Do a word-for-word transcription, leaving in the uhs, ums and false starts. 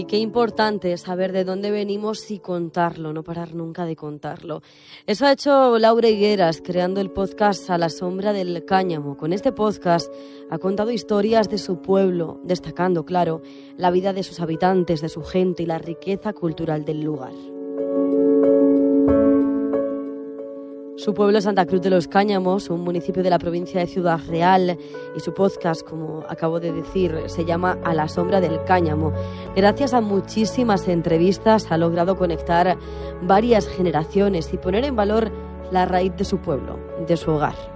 Y qué importante es saber de dónde venimos y contarlo, no parar nunca de contarlo. Eso ha hecho Laura Higueras, creando el podcast A la sombra del cáñamo. Con este podcast ha contado historias de su pueblo, destacando, claro, la vida de sus habitantes, de su gente y la riqueza cultural del lugar. Su pueblo es Santa Cruz de los Cáñamos, un municipio de la provincia de Ciudad Real, y su podcast, como acabo de decir, se llama A la sombra del cáñamo. Gracias a muchísimas entrevistas ha logrado conectar varias generaciones y poner en valor la raíz de su pueblo, de su hogar.